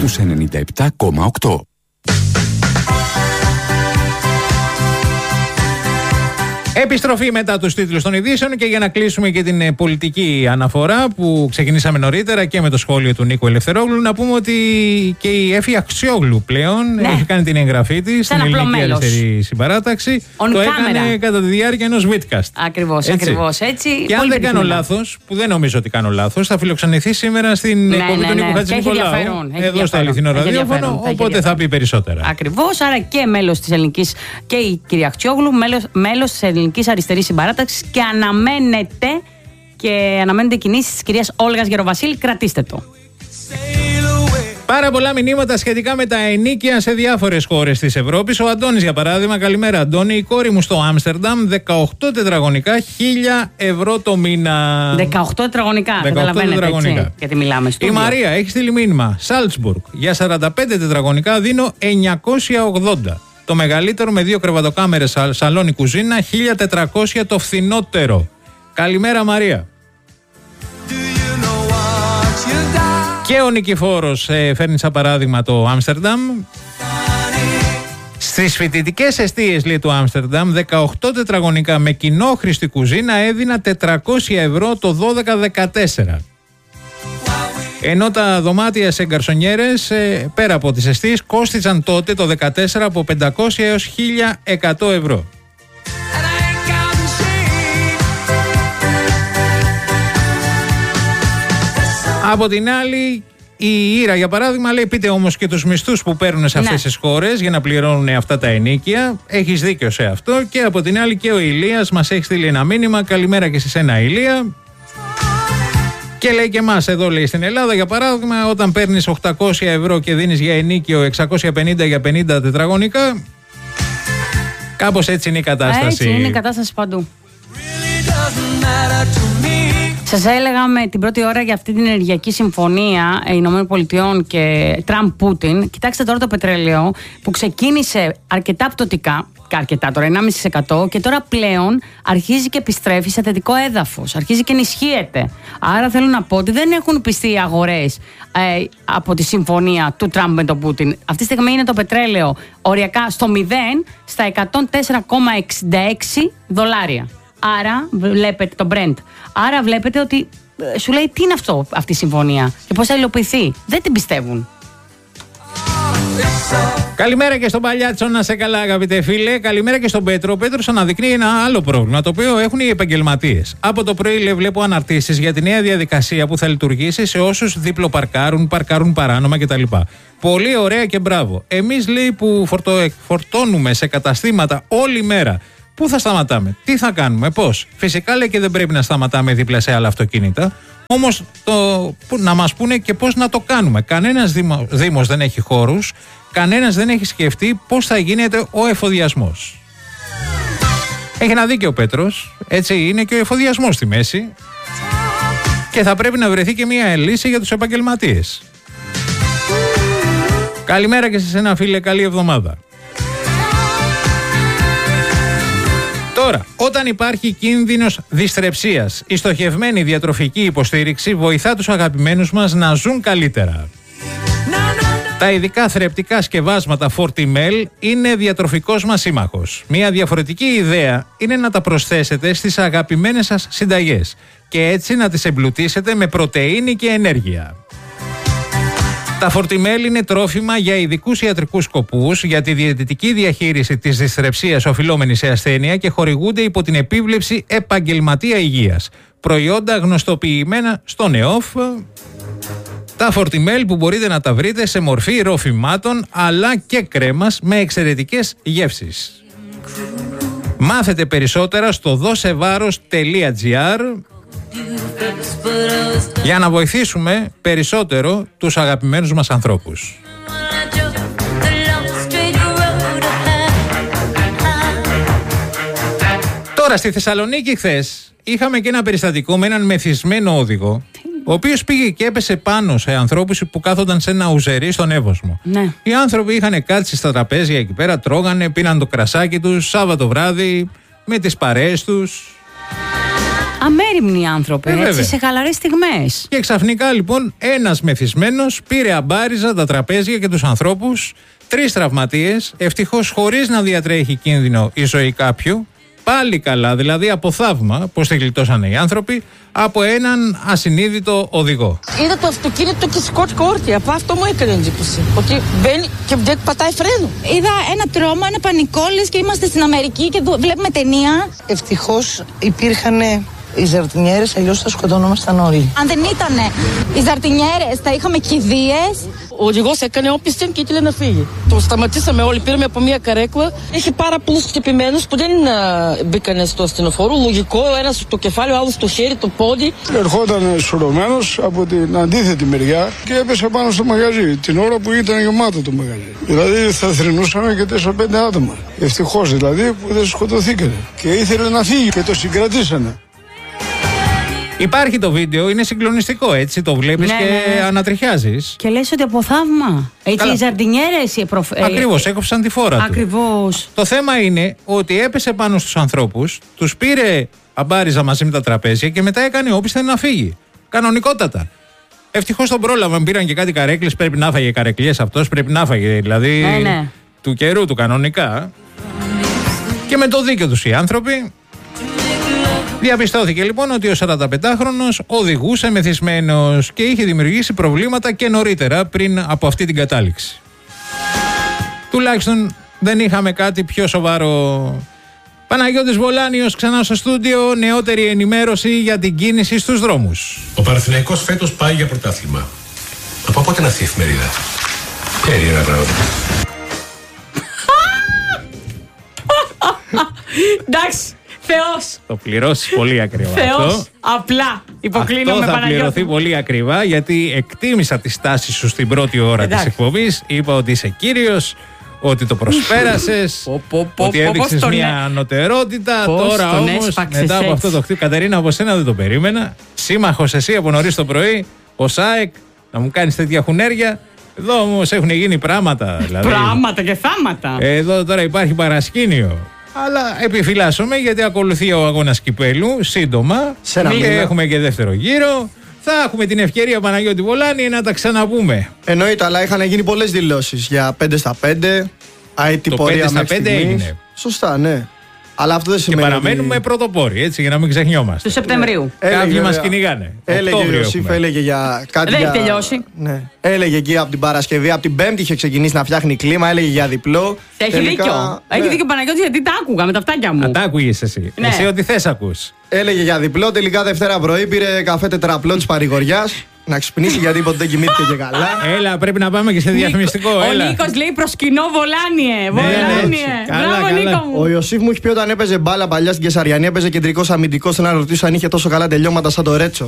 στους 97,8. Επιστροφή μετά τους τίτλους των ειδήσεων και για να κλείσουμε και την πολιτική αναφορά που ξεκινήσαμε νωρίτερα και με το σχόλιο του Νίκου Ελευθερόγλου, να πούμε ότι και η Έφη Αξιόγλου πλέον έχει κάνει την εγγραφή της στην Ελληνική Αριστερή Συμπαράταξη. Το έκανε κατά τη διάρκεια ενός Vidcast. Ακριβώς έτσι. Και αν δεν κάνω λάθος, που δεν νομίζω ότι κάνω λάθος, θα φιλοξενηθεί σήμερα στην εκπομπή του Νίκου Χατζηνικολάου εδώ στο Αληθινό Ραδιόφωνο, οπότε θα πει περισσότερα. Ακριβώς, άρα και μέλος της Ελληνικής, και η κυρία Αξιόγλου, μέλος της Ελληνικής Αριστερής Συμπαράταξης, και αναμένεται κινήσεις της κυρίας Όλγας Γεροβασίλη. Κρατήστε το. Πάρα πολλά μηνύματα σχετικά με τα ενοίκια σε διάφορες χώρες της Ευρώπης. Ο Αντώνης, για παράδειγμα, καλημέρα Αντώνη. Η κόρη μου στο Άμστερνταμ, 18 τετραγωνικά, 1.000 ευρώ το μήνα. 18 τετραγωνικά, καταλαβαίνετε έτσι, γιατί μιλάμε στο. Η Μαρία έχει στείλει μήνυμα. Σάλτσμπουργκ, για 45 τετραγωνικά δίνω 980. Το μεγαλύτερο με 2 κρεβατοκάμερες, σαλόνι, κουζίνα, 1.400 το φθηνότερο. Καλημέρα Μαρία. Και ο Νικηφόρος φέρνει σαν παράδειγμα το Άμστερνταμ. Στις φοιτητικές εστίες, λέει, του Άμστερνταμ, 18 τετραγωνικά με κοινόχρηστη κουζίνα έδινα 400 ευρώ το 12-14. Ενώ τα δωμάτια σε γκαρσονιέρες πέρα από τις εστίες κόστιζαν τότε το 14 από 500 έως 1.100 ευρώ. Από την άλλη, η Ήρα, για παράδειγμα, λέει: πείτε όμως και τους μισθούς που παίρνουν σε αυτές τις χώρες για να πληρώνουν αυτά τα ενοίκια. Έχεις δίκιο σε αυτό. Και από την άλλη, και ο Ηλίας μας έχει στείλει ένα μήνυμα. Καλημέρα και σε σένα, Ηλία. Και λέει και εμάς εδώ, λέει, στην Ελλάδα, για παράδειγμα, όταν παίρνεις 800 ευρώ και δίνεις για ενοίκιο 650 για 50 τετραγωνικά, κάπως έτσι είναι η κατάσταση. Έτσι είναι η κατάσταση παντού. Σας έλεγα με την πρώτη ώρα για αυτή την ενεργειακή συμφωνία ΗΠΑ και Τραμπ-Πούτιν. Κοιτάξτε τώρα το πετρέλαιο που ξεκίνησε αρκετά πτωτικά, αρκετά τώρα, 1,5%, και τώρα πλέον αρχίζει και επιστρέφει σε θετικό έδαφος, αρχίζει και ενισχύεται. Άρα θέλω να πω ότι δεν έχουν πιστεί οι αγορές από τη συμφωνία του Τραμπ με τον Πούτιν. Αυτή τη στιγμή είναι το πετρέλαιο οριακά στο 0, στα 104,66 δολάρια. Άρα βλέπετε το Brent. Άρα βλέπετε ότι σου λέει τι είναι αυτό, αυτή η συμφωνία και πώς θα υλοποιηθεί. Δεν την πιστεύουν. Καλημέρα και στον Παλιάτσο, να σε καλά, αγαπητέ φίλε. Καλημέρα και στον Πέτρο. Ο Πέτρος αναδεικνύει ένα άλλο πρόβλημα, το οποίο έχουν οι επαγγελματίες. Από το πρωί, λέει, βλέπω αναρτήσεις για τη νέα διαδικασία που θα λειτουργήσει σε όσους διπλοπαρκάρουν, παρκάρουν παράνομα κτλ. Πολύ ωραία και μπράβο. Εμείς, λέει, που φορτώνουμε σε καταστήματα όλη μέρα, πού θα σταματάμε, τι θα κάνουμε, πώς? Φυσικά, λέει, και δεν πρέπει να σταματάμε δίπλα σε άλλα αυτοκίνητα. Όμως να μας πούνε και πώς να το κάνουμε. Κανένας δήμος δεν έχει χώρους, κανένας δεν έχει σκεφτεί πώς θα γίνεται ο εφοδιασμός. Έχει ένα δίκιο ο Πέτρος, έτσι είναι και ο εφοδιασμός στη μέση, και θα πρέπει να βρεθεί και μια λύση για τους επαγγελματίες. Καλημέρα και σε σένα, φίλε, καλή εβδομάδα. Τώρα, όταν υπάρχει κίνδυνος δυστρεψίας, η στοχευμένη διατροφική υποστήριξη βοηθά τους αγαπημένους μας να ζουν καλύτερα. Τα ειδικά θρεπτικά σκευάσματα Fortimel είναι διατροφικός μας σύμμαχος. Μια διαφορετική ιδέα είναι να τα προσθέσετε στις αγαπημένες σας συνταγές και έτσι να τις εμπλουτίσετε με πρωτεΐνη και ενέργεια. Τα Fortimel είναι τρόφιμα για ειδικούς ιατρικούς σκοπούς, για τη διαιτητική διαχείριση της δυσθρεψίας οφειλόμενης σε ασθένεια και χορηγούνται υπό την επίβλεψη επαγγελματία υγείας. Προϊόντα γνωστοποιημένα στο ΝΕΟΦ. Τα Fortimel που μπορείτε να τα βρείτε σε μορφή ροφημάτων αλλά και κρέμας με εξαιρετικές γεύσεις. Μάθετε περισσότερα στο dosevaros.gr για να βοηθήσουμε περισσότερο τους αγαπημένους μας ανθρώπους. Τώρα στη Θεσσαλονίκη χθες είχαμε και ένα περιστατικό με έναν μεθυσμένο όδηγο, ο οποίος πήγε και έπεσε πάνω σε ανθρώπους που κάθονταν σε ένα ουζερί στον Εύωσμο. Ναι. Οι άνθρωποι είχαν κάτσει στα τραπέζια εκεί πέρα, τρώγανε, πίναν το κρασάκι τους, Σάββατο βράδυ, με τις παρέες τους. αμέριμνοι άνθρωποι, έτσι, σε χαλαρές στιγμές. Και ξαφνικά λοιπόν ένας μεθυσμένος πήρε αμπάριζα τα τραπέζια και τους ανθρώπους, 3 τραυματίες, ευτυχώς χωρίς να διατρέχει κίνδυνο η ζωή κάποιου. Πάλι καλά, δηλαδή από θαύμα, πως τη γλιτώσανε οι άνθρωποι από έναν ασυνείδητο οδηγό. Είδα το αυτοκίνητο και σηκώθηκα όρθια. Απλά αυτό μου έκανε εντύπωση. Ότι μπαίνει και δεν πατάει φρένο. Είδα ένα τρόμο, ένα πανικό, λες και είμαστε στην Αμερική και βλέπουμε ταινία. Ευτυχώς υπήρχαν οι ζαρτινιέρες, αλλιώς θα σκοτώνομασταν όλοι. Αν δεν ήταν οι ζαρτινιέρες, θα είχαμε κηδείες. Ο οδηγός έκανε όπισθεν και ήθελε να φύγει. Το σταματήσαμε όλοι, πήραμε από μια καρέκλα. Έχει πάρα πολλούς χτυπημένους που δεν μπήκανε στο ασθενοφόρο. Λογικό, ο ένας στο κεφάλι, ο άλλος στο χέρι, το πόδι. Ερχόταν σουρωμένος από την αντίθετη μεριά και έπεσε πάνω στο μαγαζί την ώρα που ήταν γεμάτο το μαγαζί. Δηλαδή θα θρηνούσαμε και 4-5 άτομα. Ευτυχώς δηλαδή που δεν σκοτωθήκανε. Και ήθελε να φύγει και το συγκρατήσανε. Υπάρχει το βίντεο, είναι συγκλονιστικό, έτσι, το βλέπεις και ανατριχιάζεις. Και λες ότι από θαύμα. Έτσι, οι ζαρτινιέρες. Ακριβώς, έκοψαν τη φόρα του. Ακριβώς. Το θέμα είναι ότι έπεσε πάνω στους ανθρώπους, τους πήρε αμπάριζα μαζί με τα τραπέζια και μετά έκανε όπισθεν να φύγει. Κανονικότατα. Ευτυχώς τον πρόλαβαν, πήραν και κάτι καρέκλες, πρέπει να φάγε καρεκλιές αυτός, πρέπει να φάγε δηλαδή του καιρού του κανονικά. Και με το δίκιο τους οι άνθρωποι. Διαπιστώθηκε λοιπόν ότι ο 45χρονος οδηγούσε μεθυσμένος και είχε δημιουργήσει προβλήματα και νωρίτερα πριν από αυτή την κατάληξη. Τουλάχιστον δεν είχαμε κάτι πιο σοβαρό. Παναγιώτης Βολάνιος ξανά στο στούντιο, νεότερη ενημέρωση για την κίνηση στους δρόμους. Ο Παναθηναϊκός φέτος πάει για πρωτάθλημα. Από πότε είναι αυτή η εφημερίδα? Περίεργα πράγματα. Εντάξει. Θεός. Το πληρώσεις πολύ ακριβά. Θεός. Απλά υποκλίνομαι, αυτό θα Παναγιώτη. πληρωθεί πολύ ακριβά, γιατί εκτίμησα τη στάση σου στην πρώτη ώρα της εκπομπής. Είπα ότι είσαι κύριος, ότι το προσπέρασες, ότι έδειξες μια ανωτερότητα. Τώρα όμως, μετά από αυτό το χτύπημα, Κατερίνα, από σένα δεν το περίμενα. Σύμμαχος εσύ από νωρίς το πρωί, ο ΣΑΕΚ, να μου κάνεις τέτοια χουνέρια. Εδώ όμως έχουν γίνει πράγματα. Δηλαδή. Πράγματα και θάματα. Εδώ τώρα υπάρχει παρασκήνιο. Αλλά επιφυλάσσομαι, γιατί ακολουθεί ο αγώνας κυπέλου σύντομα. Και έχουμε και δεύτερο γύρο. Θα έχουμε την ευκαιρία, Παναγιώτη Βολάνη, να τα ξαναπούμε. Εννοείται, αλλά είχαν γίνει πολλές δηλώσεις για 5 στα 5. Το 5 στα 5 έγινε. Σωστά, ναι. Αλλά αυτό δεν σημαίνει. Και παραμένουμε πρωτοπόροι, έτσι, για να μην ξεχνιόμαστε. Του Σεπτεμβρίου. Κάποιοι μας κυνηγάνε. Έλεγε ο Ιωσήφ, έλεγε για κάτι. Δεν έχει τελειώσει. Ναι. Έλεγε εκεί από την Παρασκευή, από την Πέμπτη είχε ξεκινήσει να φτιάχνει κλίμα, έλεγε για διπλό. Έχει δίκιο. Έχει δίκιο, Παναγιώτη, γιατί τα άκουγα με τα αυτάκια μου. Τα άκουγες εσύ. Ναι. Εσύ ό,τι θες ακούς. Έλεγε για διπλό, τελικά Δευτέρα πρωί πήρε καφέ τετραπλό της Παρηγοριάς. Να ξυπνήσει, γιατί ποτέ δεν κοιμήθηκε και καλά. Έλα, πρέπει να πάμε και σε διαφημιστικό. Ο Νίκος λέει προσκυνώ Βολάνιε. Μπράβο, Νίκο μου. Ο Ιωσήφ μου έχει πει όταν έπαιζε μπάλα παλιά στην Κεσαριανή, έπαιζε κεντρικός αμυντικός. Να ρωτήσω αν είχε τόσο καλά τελειώματα σαν το Ρέτσο.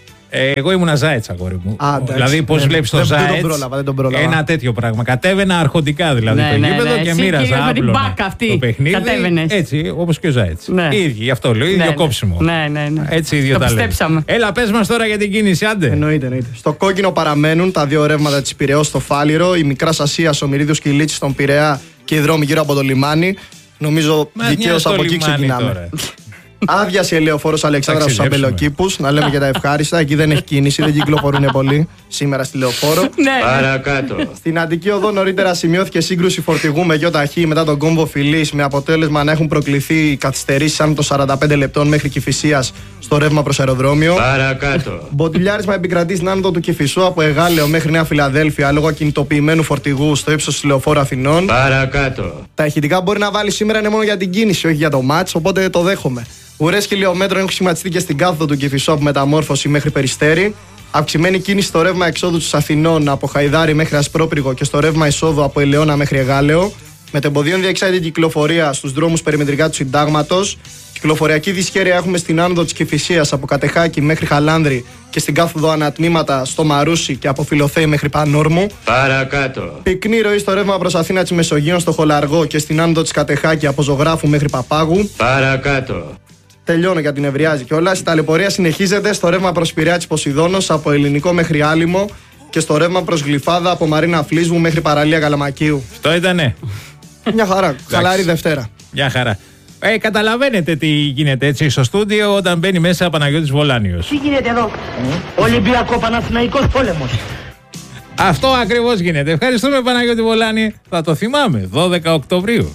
Εγώ ήμουνα Ζάετς, αγόρι μου. Δηλαδή, πώς βλέπεις το Ζάετς. Δεν τον πρόλαβα. Ένα τέτοιο πράγμα. Κατέβαινα αρχοντικά δηλαδή το γήπεδο και μοίραζα άπλωνα το παιχνίδι. Έτσι, όπως και ο Ζάετς. Οι ίδιοι, γι' αυτό λέω, ίδιο κόψιμο. Έτσι, ίδιο τα λέμε. Έλα, πες μας τώρα για την κίνηση, άντε. Εννοείται. Στο κόκκινο παραμένουν τα δύο ρεύματα της Πειραιώς στο Φάληρο, η Μικράς Ασίας, ο Μυρίδιος Κιλίτσης στον Πειραιά και οι δρόμοι γύρω από το λιμάνι. Νομίζω δικαίως από εκεί ξεκινάμε. Άδειασε η λεωφόρος Αλεξάνδρας στους Αμπελοκήπους. Να λέμε και τα ευχάριστα. Εκεί δεν έχει κίνηση, δεν κυκλοφορούν πολύ σήμερα στη λεωφόρο. Παρακάτω. Στην Αττική Οδό νωρίτερα σημειώθηκε σύγκρουση φορτηγού με γιοταχή μετά τον κόμβο Φιλής, με αποτέλεσμα να έχουν προκληθεί καθυστερήσεις άνω των 45 λεπτών μέχρι Κηφισίας στο ρεύμα προς αεροδρόμιο. Παρακάτω. Μποτιλιάρισμα επικρατεί στην άνοδο του Κηφισού από Εγάλεο μέχρι Νέα Φιλαδέλφια λόγω ακινητοποιημένου φορτηγού στο ύψος της λεωφόρου Αθηνών. Παρακάτω. Τα ηχητικά μπορεί να βάλει σήμερα είναι μόνο για την κίνηση, όχι για το μάτς, οπότε το δέχομαι. Ουρές χιλιόμετρων έχουν σχηματιστεί και στην κάθοδο του Κηφισού από μεταμόρφωση μέχρι Περιστέρι. Αυξημένη κίνηση στο ρεύμα εξόδου του Αθηνών από Χαϊδάρι μέχρι Ασπρόπυργο και στο ρεύμα εισόδου από Ελαιώνα μέχρι Εγάλεο. Μετεμποδίων διεξάγεται κυκλοφορία στους δρόμους περιμετρικά του Συντάγματος. Κυκλοφοριακή δυσχέρεια έχουμε στην άνοδο της Κηφισίας από Κατεχάκη μέχρι Χαλάνδρη και στην κάθοδο ανατμήματα στο Μαρούσι και από Φιλοθέη μέχρι Πανόρμου. Παρακάτω. Πυκνή ροή στο ρεύμα προς Αθήνα της Μεσογείων στο Χολαργό και στην άνοδο της Κατεχάκη από Ζωγράφου μέχρι Παπάγου. Παρακάτω. Τελειώνω για την Ευριάζη κιόλας. Η ταλαιπωρία συνεχίζεται στο ρεύμα προς Πειραιά της Ποσειδώνος από Ελληνικό μέχρι Άλυμο και στο ρεύμα προς Γλυφάδα από Μαρίνα Φλίσβου μέχρι Παραλία Καλαμακίου. Αυτό ήτανε. Μια χαρά. Χαλαρή Δευτέρα. Μια χαρά. Καταλαβαίνετε τι γίνεται έτσι στο στούντιο όταν μπαίνει μέσα Παναγιώτης Βολάνιος. Τι γίνεται εδώ? Ολυμπιακό-Παναθηναϊκός πόλεμος. Αυτό ακριβώς γίνεται. Ευχαριστούμε Παναγιώτη Βολάνη. Θα το θυμάμαι. 12 Οκτωβρίου.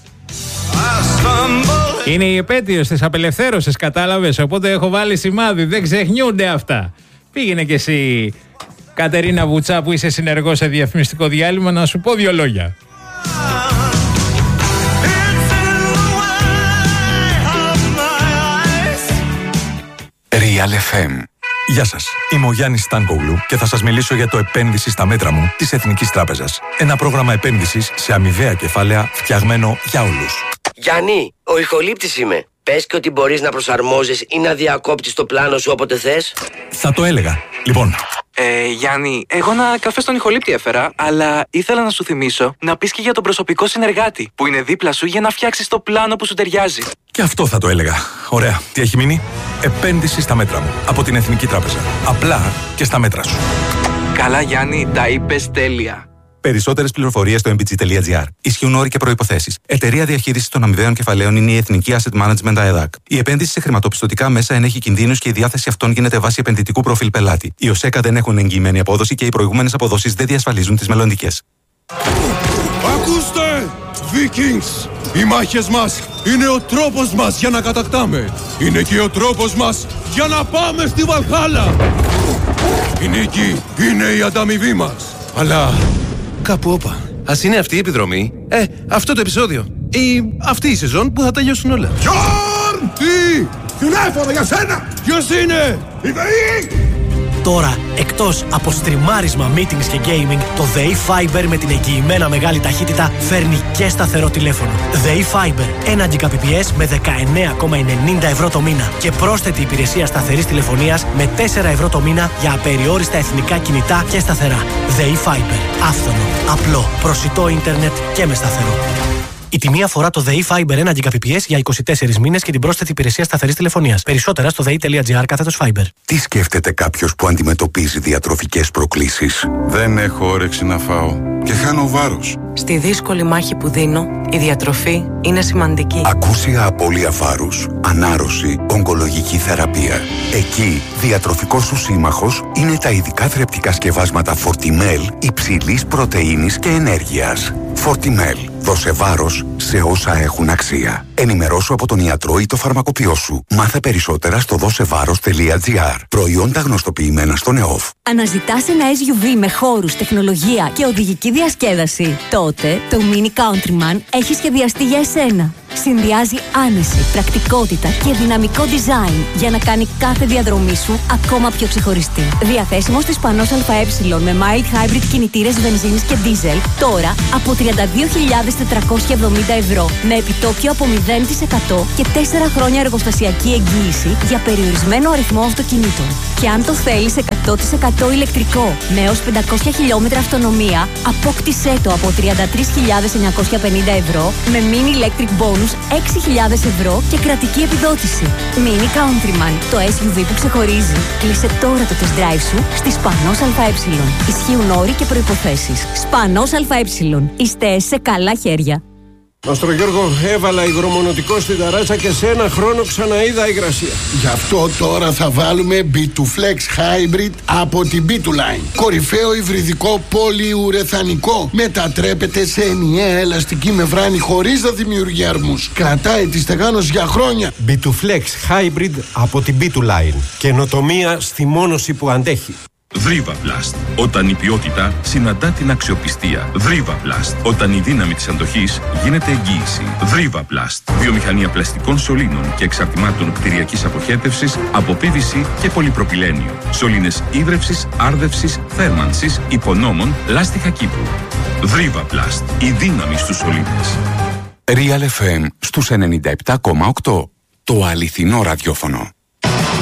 Είναι η επέτειος της απελευθέρωσης, κατάλαβες. Οπότε έχω βάλει σημάδι. Δεν ξεχνιούνται αυτά. Πήγαινε κι εσύ, Κατερίνα Βουτσά, που είσαι συνεργός σε διαφημιστικό διάλειμμα, να σου πω 2 λόγια. Real FM. Γεια σας, είμαι ο Γιάννης Στάνκογλου και θα σας μιλήσω για το επένδυση στα μέτρα μου της Εθνικής Τράπεζας. Ένα πρόγραμμα επένδυσης σε αμοιβαία κεφάλαια φτιαγμένο για όλους. Γιάννη, ο ηχολήπτης είμαι. Πες και ότι μπορείς να προσαρμόζεις ή να διακόπτεις το πλάνο σου όποτε θες. Θα το έλεγα. Λοιπόν. Γιάννη, εγώ ένα καφέ στον ηχολήπτη έφερα, αλλά ήθελα να σου θυμίσω να πεις και για τον προσωπικό συνεργάτη που είναι δίπλα σου για να φτιάξεις το πλάνο που σου ταιριάζει. Και αυτό θα το έλεγα. Ωραία. Τι έχει μείνει? Επένδυση στα μέτρα μου από την Εθνική Τράπεζα. Απλά και στα μέτρα σου. Καλά, Γιάννη, τα είπες τέλεια. Περισσότερες πληροφορίες στο mbg.gr. Ισχύουν όροι και προϋποθέσεις. Εταιρεία διαχείρισης των αμοιβαίων κεφαλαίων είναι η Εθνική Asset Management ΑΕΔΑΚ. Η επένδυση σε χρηματοπιστωτικά μέσα ενέχει κινδύνους και η διάθεση αυτών γίνεται βάσει επενδυτικού προφίλ πελάτη. Οι ΟΣΕΚΑ δεν έχουν εγγυημένη απόδοση και οι προηγούμενες αποδόσεις δεν διασφαλίζουν τις μελλοντικές. Ακούστε, Vikings! Οι μάχες μας είναι ο τρόπος μας για να κατακτάμε. Είναι και ο τρόπος μας για να πάμε στη Βαλχάλα. Η νίκη είναι η ανταμοιβή μας. Αλλά κάπου όπα. Ας είναι αυτή η επιδρομή, αυτό το επεισόδιο ή αυτή η σεζόν που θα τελειώσουν όλα. Γιόρν! Τι! Τηλέφωνο για σένα! Ποιος είναι? Η ΔΕΗ! Τώρα, εκτός από στριμάρισμα, meetings και gaming, το ΔΕΗ Fiber με την εγγυημένα μεγάλη ταχύτητα φέρνει και σταθερό τηλέφωνο. ΔΕΗ Fiber, 1 Gbps με 19,90 ευρώ το μήνα και πρόσθετη υπηρεσία σταθερής τηλεφωνίας με 4 ευρώ το μήνα για απεριόριστα εθνικά κινητά και σταθερά. ΔΕΗ Fiber, άφθονο, απλό, προσιτό ίντερνετ και με σταθερό. Η τιμή αφορά το ΔΕΗ Fiber 1 Gbps για 24 μήνες και την πρόσθετη υπηρεσία σταθερής τηλεφωνίας. Περισσότερα στο dei.gr/Fiber. Τι σκέφτεται κάποιος που αντιμετωπίζει διατροφικές προκλήσεις? Δεν έχω όρεξη να φάω και χάνω βάρος. Στη δύσκολη μάχη που δίνω, η διατροφή είναι σημαντική. Ακούσια απώλεια βάρους, ανάρρωση, ογκολογική θεραπεία. Εκεί, διατροφικός σου σύμμαχος είναι τα ειδικά θρεπτικά σκευάσματα Fortimel υψηλής πρωτεΐνης και ενέργειας. Fortimel. Δώσε βάρος σε όσα έχουν αξία. Ενημερώσου από τον ιατρό ή το φαρμακοποιό σου. Μάθε περισσότερα στο δώσεβάρος.gr. Προϊόντα γνωστοποιημένα στον ΕΟΦ. Αναζητάς ένα SUV με χώρους, τεχνολογία και οδηγική διασκέδαση? Τότε το Mini Countryman έχει σχεδιαστεί για εσένα. Συνδυάζει άνεση, πρακτικότητα και δυναμικό design για να κάνει κάθε διαδρομή σου ακόμα πιο ξεχωριστή. Διαθέσιμο στις Πανός ΑΕ με mild hybrid κινητήρες βενζίνης και diesel τώρα από 32.470 ευρώ με επιτόκιο από 0% και 4 χρόνια εργοστασιακή εγγύηση για περιορισμένο αριθμό αυτοκινήτων. Και αν το θέλεις 100% ηλεκτρικό με έως 500 χιλιόμετρα αυτονομία, απόκτησέ το από 33.950 ευρώ με mini electric bonus 6.000 ευρώ και κρατική επιδότηση. Mini Countryman, το SUV που ξεχωρίζει. Κλείσε τώρα το test drive σου στη Σπανός ΑΕ. Ισχύουν όροι και προϋποθέσεις. Σπανός ΑΕ. Είστε σε καλά χέρια. Μαστρο Γιώργο, έβαλα υγρομονωτικό στην ταράτσα και σε ένα χρόνο ξαναείδα υγρασία. Γι' αυτό τώρα θα βάλουμε B2Flex Hybrid από την B2Line. Κορυφαίο υβριδικό πολυουρεθανικό. Μετατρέπεται σε ενιαία ελαστική μεμβράνη χωρίς να δημιουργεί αρμούς. Κρατάει τη στεγάνωση για χρόνια. B2Flex Hybrid από την B2Line. Καινοτομία στη μόνωση που αντέχει. Vrivaplast. Όταν η ποιότητα συναντά την αξιοπιστία. Vrivaplast. Όταν η δύναμη της αντοχής γίνεται εγγύηση. Vrivaplast. Βιομηχανία πλαστικών σωλήνων και εξαρτημάτων κτηριακής αποχέτευσης από PVC και πολυπροπυλένιο. Σωλήνες ίδρευσης, άρδευσης, θέρμανσης, υπονόμων, λάστιχα κήπου. Vrivaplast. Η δύναμη στους σωλήνες. Real FM στους 97,8. Το αληθινό ραδιόφωνο.